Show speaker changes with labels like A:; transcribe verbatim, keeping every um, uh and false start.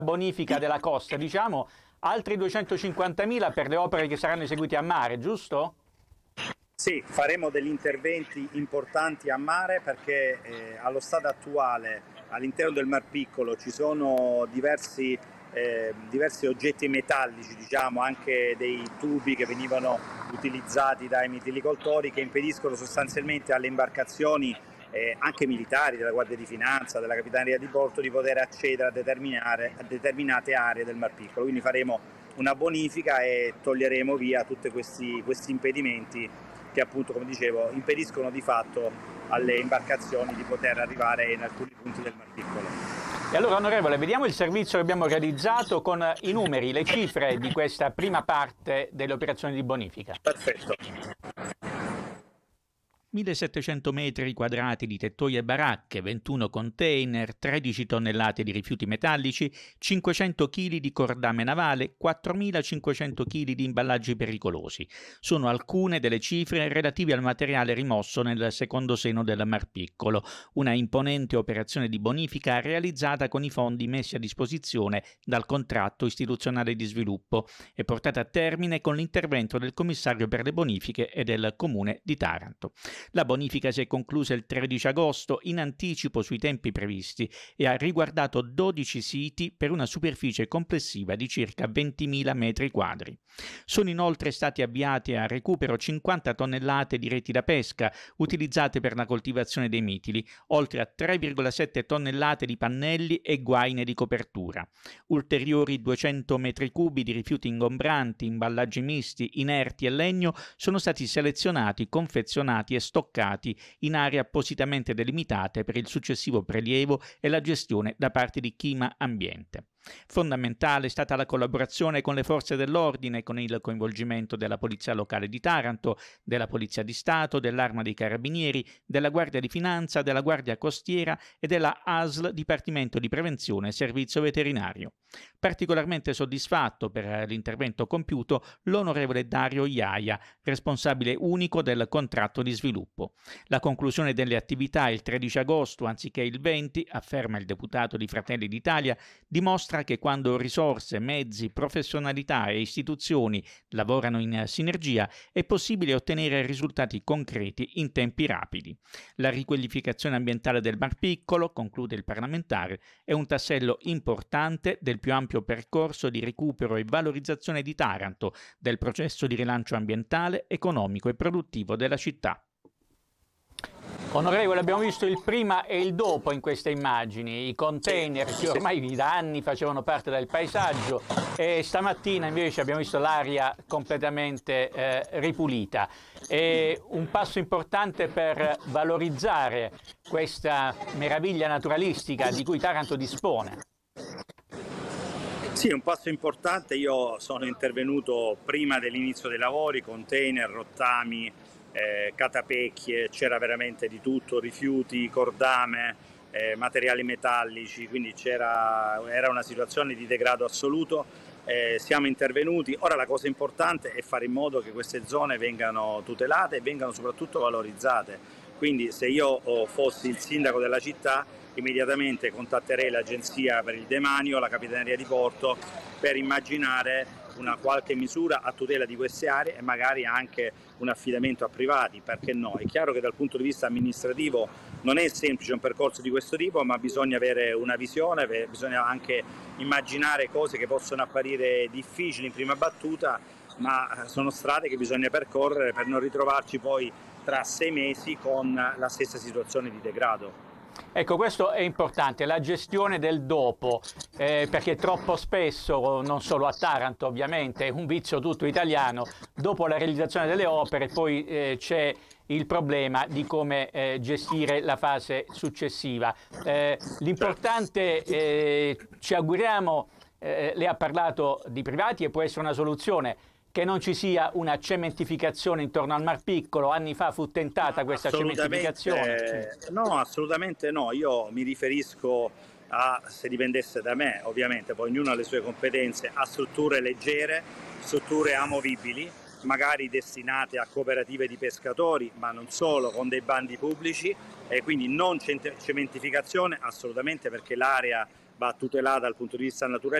A: bonifica della costa, diciamo, altri duecentocinquantamila per le opere che saranno eseguite a mare, giusto?
B: Sì, faremo degli interventi importanti a mare perché eh, allo stato attuale all'interno del Mar Piccolo ci sono diversi, eh, diversi oggetti metallici, diciamo anche dei tubi che venivano utilizzati dai mitilicoltori che impediscono sostanzialmente alle imbarcazioni eh, anche militari, della Guardia di Finanza, della Capitaneria di Porto, di poter accedere a, determinare, a determinate aree del Mar Piccolo. Quindi faremo una bonifica e toglieremo via tutti questi, questi impedimenti che appunto, come dicevo, impediscono di fatto alle imbarcazioni di poter arrivare in alcuni punti del Mar Piccolo.
A: E allora, onorevole, vediamo il servizio che abbiamo realizzato con i numeri, le cifre di questa prima parte delle operazioni di bonifica.
B: Perfetto.
C: millesettecento metri quadrati di tettoie e baracche, ventuno container, tredici tonnellate di rifiuti metallici, cinquecento chili di cordame navale, quattromilacinquecento chili di imballaggi pericolosi. Sono alcune delle cifre relative al materiale rimosso nel secondo seno del Mar Piccolo, una imponente operazione di bonifica realizzata con i fondi messi a disposizione dal contratto istituzionale di sviluppo e portata a termine con l'intervento del commissario per le bonifiche e del Comune di Taranto. La bonifica si è conclusa il tredici agosto in anticipo sui tempi previsti e ha riguardato dodici siti per una superficie complessiva di circa ventimila metri quadri. Sono inoltre stati avviati a recupero cinquanta tonnellate di reti da pesca utilizzate per la coltivazione dei mitili, oltre a tre virgola sette tonnellate di pannelli e guaine di copertura. Ulteriori duecento metri cubi di rifiuti ingombranti, imballaggi misti, inerti e legno sono stati selezionati, confezionati e stoccati in aree appositamente delimitate per il successivo prelievo e la gestione da parte di Chima Ambiente. Fondamentale è stata la collaborazione con le forze dell'ordine, con il coinvolgimento della Polizia Locale di Taranto, della Polizia di Stato, dell'Arma dei Carabinieri, della Guardia di Finanza, della Guardia Costiera e della A S L Dipartimento di Prevenzione e Servizio Veterinario. Particolarmente soddisfatto per l'intervento compiuto l'onorevole Dario Iaia, responsabile unico del contratto di sviluppo. La conclusione delle attività il tredici agosto anziché il venti, afferma il deputato di Fratelli d'Italia, dimostra che quando risorse, mezzi, professionalità e istituzioni lavorano in sinergia è possibile ottenere risultati concreti in tempi rapidi. La riqualificazione ambientale del Mar Piccolo, conclude il parlamentare, è un tassello importante del più ampio percorso di recupero e valorizzazione di Taranto, del processo di rilancio ambientale, economico e produttivo della città.
A: Onorevole, abbiamo visto il prima e il dopo in queste immagini, i container che ormai da anni facevano parte del paesaggio e stamattina invece abbiamo visto l'aria completamente eh, ripulita. È un passo importante per valorizzare questa meraviglia naturalistica di cui Taranto dispone.
B: Sì, è un passo importante. Io sono intervenuto prima dell'inizio dei lavori, container, rottami, Eh, catapecchie, c'era veramente di tutto, rifiuti, cordame, eh, materiali metallici, quindi c'era, era una situazione di degrado assoluto. Eh, siamo intervenuti. Ora la cosa importante è fare in modo che queste zone vengano tutelate e vengano soprattutto valorizzate. Quindi se io oh, fossi il sindaco della città, immediatamente contatterei l'Agenzia per il Demanio, la Capitaneria di Porto, per immaginare una qualche misura a tutela di queste aree e magari anche un affidamento a privati, perché no? È chiaro che dal punto di vista amministrativo non è semplice un percorso di questo tipo, ma bisogna avere una visione, bisogna anche immaginare cose che possono apparire difficili in prima battuta, ma sono strade che bisogna percorrere per non ritrovarci poi tra sei mesi con la stessa situazione di degrado.
A: Ecco, questo è importante, la gestione del dopo, eh, perché troppo spesso, non solo a Taranto ovviamente, è un vizio tutto italiano, dopo la realizzazione delle opere poi eh, c'è il problema di come eh, gestire la fase successiva. Eh, l'importante, eh, ci auguriamo, eh, lei ha parlato di privati e può essere una soluzione, che non ci sia una cementificazione intorno al Mar Piccolo. Anni fa fu tentata questa cementificazione.
B: No, assolutamente no. Io mi riferisco a, se dipendesse da me, ovviamente, poi ognuno ha le sue competenze, a strutture leggere, strutture amovibili, magari destinate a cooperative di pescatori, ma non solo, con dei bandi pubblici, e quindi non cementificazione assolutamente, perché l'area va tutelata dal punto di vista naturalistico.